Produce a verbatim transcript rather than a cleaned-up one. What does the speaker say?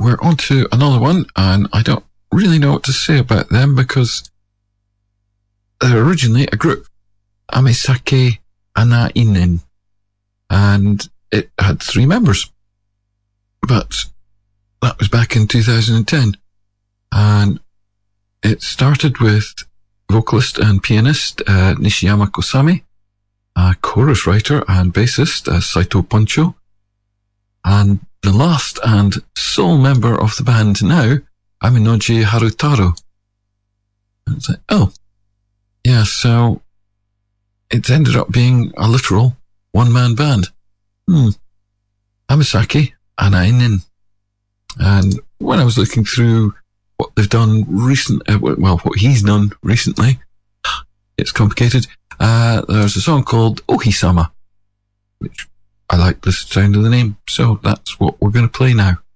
we're on to another one, and I don't really know what to say about them because they're originally a group, Amisake Anainen, and it had three members. But that was back in two thousand ten, and it started with vocalist and pianist uh, Nishiyama Kosami, a chorus writer and bassist uh, Saito Poncho, and the last and sole member of the band now, Aminoji Harutaro. And it's like, oh, yeah, so it ended up being a literal one-man band. Hmm. Amisake Anainen. And when I was looking through what they've done recent, uh, well, what he's done recently, it's complicated. Uh, there's a song called Ohisama, which I like the sound of the name, so that's what we're going to play now.